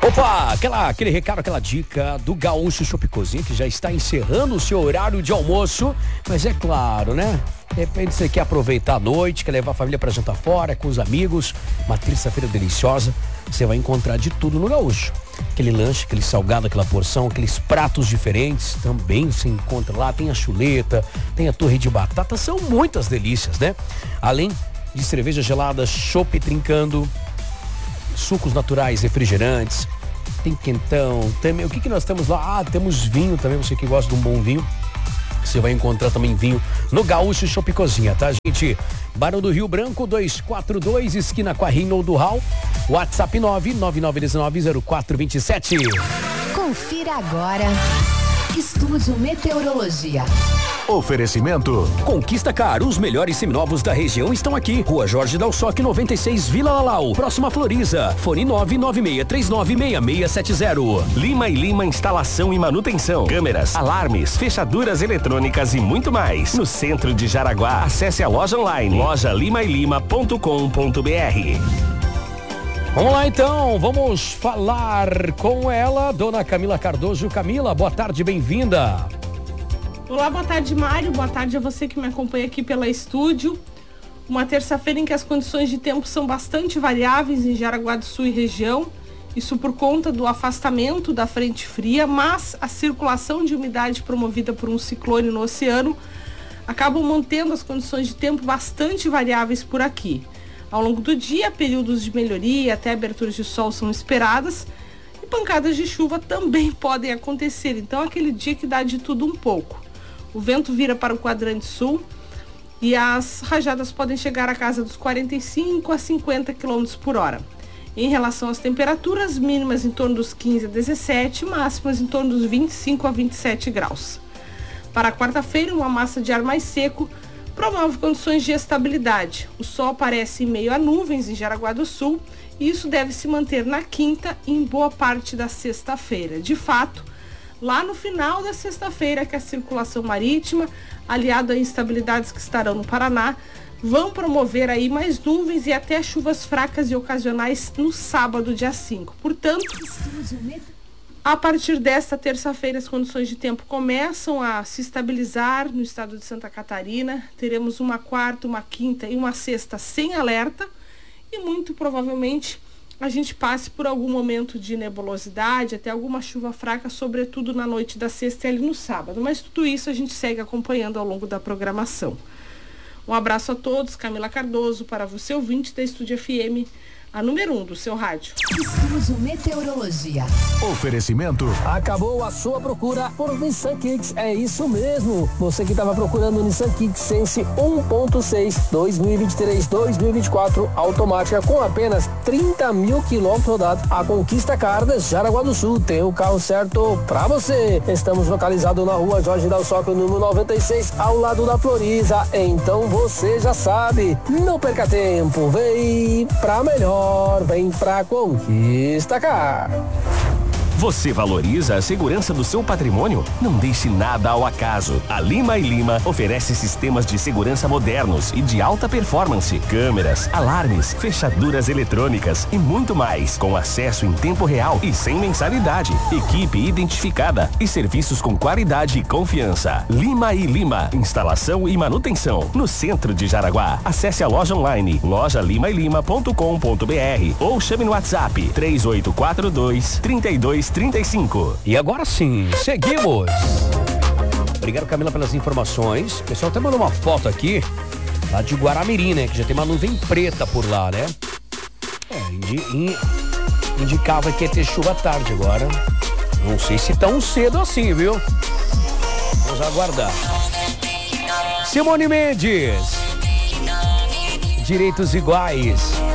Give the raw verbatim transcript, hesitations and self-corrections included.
Opa, aquela, aquele recado, aquela dica do Gaúcho Chopp Cozinha, que já está encerrando o seu horário de almoço. Mas é claro, né? De repente você quer aproveitar a noite, quer levar a família para jantar fora, com os amigos. Uma terça-feira deliciosa. Você vai encontrar de tudo no Gaúcho. Aquele lanche, aquele salgado, aquela porção, aqueles pratos diferentes. Também se encontra lá. Tem a chuleta, tem a torre de batata. São muitas delícias, né? Além de cerveja gelada, chopp trincando, sucos naturais, refrigerantes, tem quentão, tem, o que que nós temos lá? Ah, temos vinho também, você que gosta de um bom vinho, você vai encontrar também vinho no Gaúcho Chopp Cozinha, tá, gente? Barão do Rio Branco, duzentos e quarenta e dois, esquina com a Reinaldo Hall, WhatsApp nove nove nove um nove zero quatro dois sete. Confira agora, Estúdio Meteorologia. Oferecimento Conquista Car, os melhores seminovos da região estão aqui. Rua Jorge Dalsoc, noventa e seis, Vila Lalau, próxima a Floriza. Fone nove nove seis três nove seis seis sete zero. Lima e Lima Instalação e Manutenção, câmeras, alarmes, fechaduras eletrônicas e muito mais. No centro de Jaraguá, acesse a loja online, loja lima e lima ponto com ponto br. Vamos lá então, vamos falar com ela, dona Camila Cardoso. Camila, boa tarde, bem-vinda. Olá, boa tarde, Mário. Boa tarde a você que me acompanha aqui pela estúdio. Uma terça-feira em que as condições de tempo são bastante variáveis em Jaraguá do Sul e região. Isso por conta do afastamento da frente fria, mas a circulação de umidade promovida por um ciclone no oceano acabam mantendo as condições de tempo bastante variáveis por aqui. Ao longo do dia, períodos de melhoria até aberturas de sol são esperadas e pancadas de chuva também podem acontecer. Então, aquele dia que dá de tudo um pouco. O vento vira para o quadrante sul e as rajadas podem chegar à casa dos quarenta e cinco a cinquenta quilômetros por hora. Em relação às temperaturas, mínimas em torno dos quinze a dezessete, máximas em torno dos vinte e cinco a vinte e sete graus. Para a quarta-feira, uma massa de ar mais seco promove condições de estabilidade. O sol aparece em meio a nuvens em Jaraguá do Sul e isso deve se manter na quinta e em boa parte da sexta-feira. De fato, lá no final da sexta-feira, que a circulação marítima, aliada a instabilidades que estarão no Paraná, vão promover aí mais nuvens e até chuvas fracas e ocasionais no sábado, dia cinco. Portanto, a partir desta terça-feira, as condições de tempo começam a se estabilizar no estado de Santa Catarina. Teremos uma quarta, uma quinta e uma sexta sem alerta e muito provavelmente a gente passe por algum momento de nebulosidade, até alguma chuva fraca, sobretudo na noite da sexta e ali no sábado. Mas tudo isso a gente segue acompanhando ao longo da programação. Um abraço a todos, Camila Cardoso, para você ouvinte da Estúdio F M, a número um do seu rádio. Estúdio Meteorologia. Oferecimento. Acabou a sua procura por Nissan Kicks. É isso mesmo. Você que estava procurando o Nissan Kicks Sense um ponto seis dois mil e vinte e três dois mil e vinte e quatro automática com apenas trinta mil quilômetros rodados. A Conquista Car de Jaraguá do Sul tem o carro certo pra você. Estamos localizados na rua Jorge Dalsoc, número noventa e seis, ao lado da Floriza. Então você já sabe. Não perca tempo. Vem pra melhor. Vem pra Conquista Car. Você valoriza a segurança do seu patrimônio? Não deixe nada ao acaso. A Lima e Lima oferece sistemas de segurança modernos e de alta performance, câmeras, alarmes, fechaduras eletrônicas e muito mais, com acesso em tempo real e sem mensalidade. Equipe identificada e serviços com qualidade e confiança. Lima e Lima, instalação e manutenção, no centro de Jaraguá. Acesse a loja online, loja lima e lima ponto com ponto br ou chame no WhatsApp três oito quatro dois, três dois trinta e cinco. E agora sim, seguimos. Obrigado, Camila, pelas informações. O pessoal até mandou uma foto aqui, lá de Guaramirim, né? Que já tem uma nuvem preta por lá, né? É, indi, in, indicava que ia ter chuva à tarde agora. Não sei se tão cedo assim, viu? Vamos aguardar. Simone Mendes. Direitos iguais.